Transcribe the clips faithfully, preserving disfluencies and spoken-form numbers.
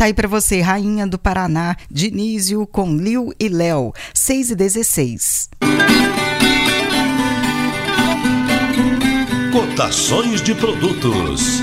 Tá aí pra você, Rainha do Paraná, Dinísio com Liu e Léo, seis e dezesseis. Cotações de produtos.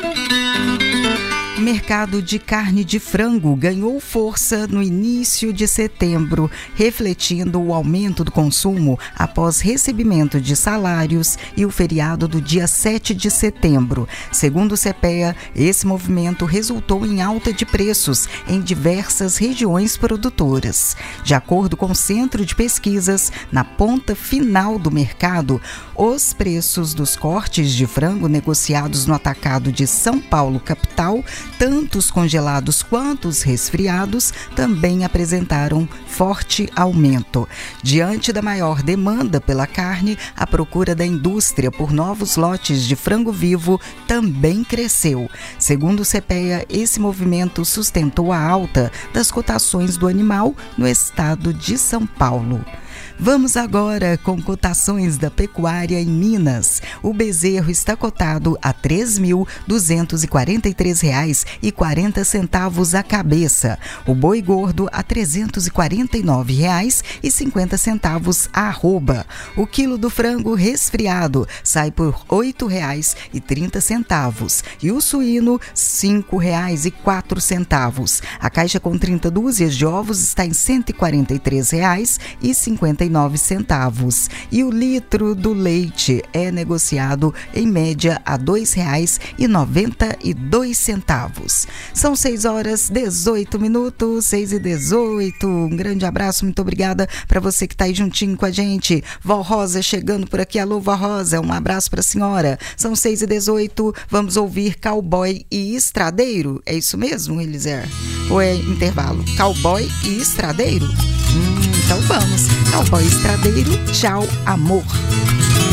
Mercado de carne de frango ganhou força no início de setembro, refletindo o aumento do consumo após recebimento de salários e o feriado do dia sete de setembro. Segundo o CEPEA, esse movimento resultou em alta de preços em diversas regiões produtoras. De acordo com o Centro de Pesquisas, na ponta final do mercado, os preços dos cortes de frango negociados no atacado de São Paulo, capital, tanto os congelados quanto os resfriados, também apresentaram forte aumento. Diante da maior demanda pela carne, a procura da indústria por novos lotes de frango vivo também cresceu. Segundo o CEPEA, esse movimento sustentou a alta das cotações do animal no estado de São Paulo. Vamos agora com cotações da pecuária em Minas. O bezerro está cotado a três mil duzentos e quarenta e três reais e quarenta centavos a cabeça. O boi gordo a trezentos e quarenta e nove reais e cinquenta centavos a arroba. O quilo do frango resfriado sai por oito reais e trinta centavos e o suíno cinco reais e quatro centavos. A caixa com trinta dúzias de ovos está em cento e quarenta e três reais e cinquenta e nove centavos e o litro do leite é negociado em média a dois reais e noventa e dois centavos. São seis horas e dezoito minutos, seis e dezoito. Um grande abraço, muito obrigada para você que está aí juntinho com a gente. Vó Rosa chegando por aqui. Alô, Vó Rosa, um abraço para a senhora. São seis e dezoito, vamos ouvir Cowboy e Estradeiro. É isso mesmo, Eliser? Ou é intervalo? Cowboy e Estradeiro? Hum, então vamos. Cowboy Estradeiro, tchau, amor.